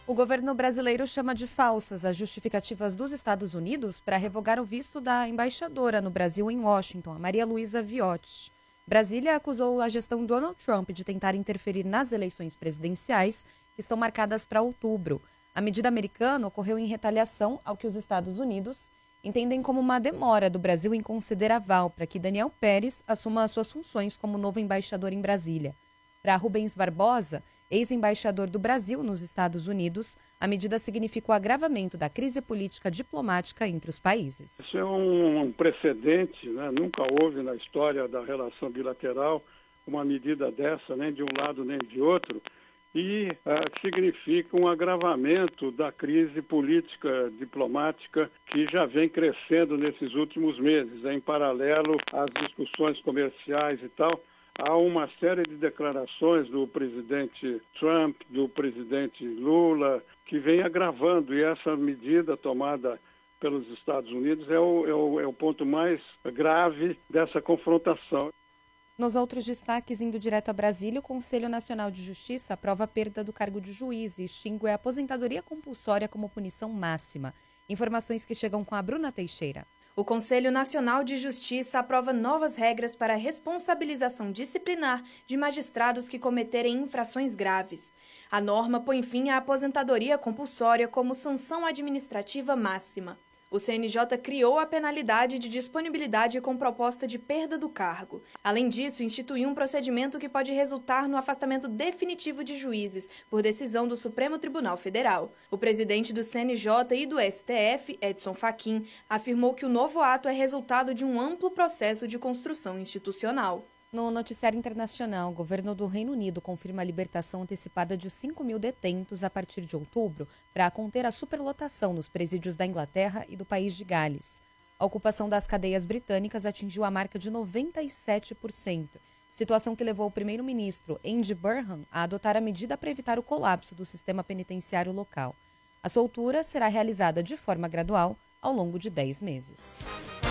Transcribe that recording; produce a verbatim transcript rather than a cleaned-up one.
O governo brasileiro chama de falsas as justificativas dos Estados Unidos para revogar o visto da embaixadora no Brasil em Washington, a Maria Luísa Viotti. Brasília acusou a gestão Donald Trump de tentar interferir nas eleições presidenciais, que estão marcadas para outubro. A medida americana ocorreu em retaliação ao que os Estados Unidos entendem como uma demora do Brasil em conceder aval para que Daniel Pérez assuma as suas funções como novo embaixador em Brasília. Para Rubens Barbosa, ex-embaixador do Brasil nos Estados Unidos, a medida significa o agravamento da crise política diplomática entre os países. Isso é um precedente, né? Nunca houve na história da relação bilateral uma medida dessa, nem de um lado nem de outro, e uh, significa um agravamento da crise política diplomática que já vem crescendo nesses últimos meses, em paralelo às discussões comerciais e tal. Há uma série de declarações do presidente Trump, do presidente Lula, que vem agravando, e essa medida tomada pelos Estados Unidos é o, é o, é o ponto mais grave dessa confrontação. Nos outros destaques, indo direto a Brasília, o Conselho Nacional de Justiça aprova a perda do cargo de juiz e extingue a aposentadoria compulsória como punição máxima. Informações que chegam com a Bruna Teixeira. O Conselho Nacional de Justiça aprova novas regras para a responsabilização disciplinar de magistrados que cometerem infrações graves. A norma põe fim à aposentadoria compulsória como sanção administrativa máxima. O C N J criou a penalidade de disponibilidade com proposta de perda do cargo. Além disso, instituiu um procedimento que pode resultar no afastamento definitivo de juízes, por decisão do Supremo Tribunal Federal. O presidente do C N J e do S T F, Edson Fachin, afirmou que o novo ato é resultado de um amplo processo de construção institucional. No noticiário internacional, o governo do Reino Unido confirma a libertação antecipada de cinco mil detentos a partir de outubro para conter a superlotação nos presídios da Inglaterra e do país de Gales. A ocupação das cadeias britânicas atingiu a marca de noventa e sete por cento, situação que levou o primeiro-ministro Andy Burnham a adotar a medida para evitar o colapso do sistema penitenciário local. A soltura será realizada de forma gradual ao longo de dez meses.